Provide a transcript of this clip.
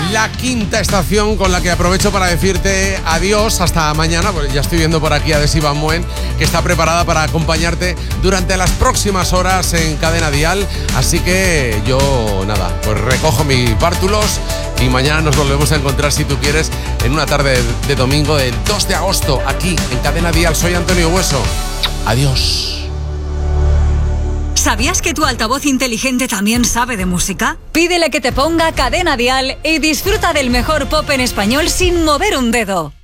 la quinta estación con la que aprovecho para decirte adiós hasta mañana, porque ya estoy viendo por aquí a Adhesiva Muen, que está preparada para acompañarte durante las próximas horas en Cadena Dial. Así que yo, nada, pues recojo mis bártulos y mañana nos volvemos a encontrar, si tú quieres, en una tarde de domingo del 2 de agosto, aquí en Cadena Dial. Soy Antonio Hueso. Adiós. ¿Sabías que tu altavoz inteligente también sabe de música? Pídele que te ponga Cadena Dial y disfruta del mejor pop en español sin mover un dedo.